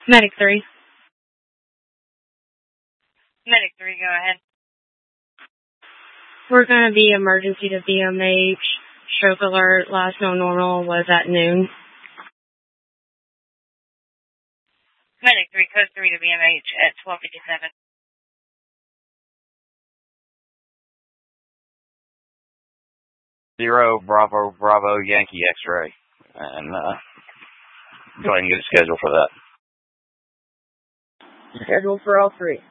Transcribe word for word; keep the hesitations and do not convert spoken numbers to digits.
Medic three. Medic three, go ahead. We're going to be emergency to B M H. Stroke alert. Last known normal was at noon. Medic three, code three to B M H at twelve fifty-seven. Zero, Bravo, Bravo, Yankee, X-ray. And uh, go ahead and get a schedule for that. Schedule for all three.